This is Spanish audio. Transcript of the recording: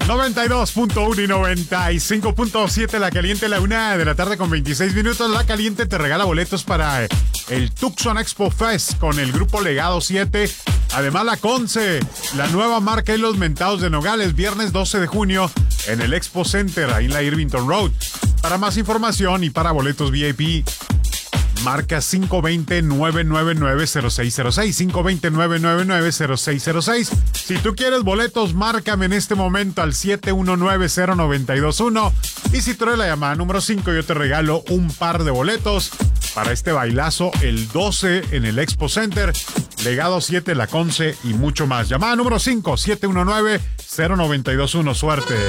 92.1 y 95.7 La Caliente, la 1:00 con 26 minutos. La Caliente te regala boletos para el Tucson Expo Fest con el grupo Legado 7. Además, la Conce, la nueva marca y los mentados de Nogales, viernes 12 de junio en el Expo Center, ahí en la Irvington Road. Para más información y para boletos VIP, marca 520-999-0606, 520-999-0606. Si tú quieres boletos, márcame en este momento al 719-0921. Y si tú eres la llamada número 5, yo te regalo un par de boletos para este bailazo el 12 en el Expo Center, Legado 7, La Conce y mucho más. Llamada número 5, 719-0921. Suerte.